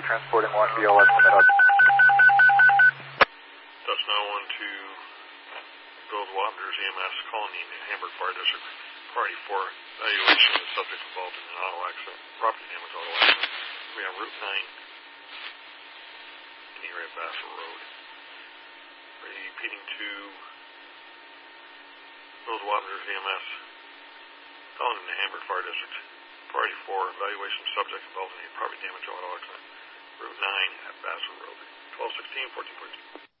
transporting 1 BLS to Mid-Hudson. Cessna 1 to Village Wappingers EMS calling the Hamburg Fire District. Priority 4, evaluation of the subject involved in an auto accident, property damage auto accident. We have Route 9 in the area of Vassar Road. Repeating to Village Wappingers EMS calling in the Hamburg Fire District. Priority 4, evaluation of subject involved in a property damage auto accident. Route 9 at Vassar Road. 1216, 1442.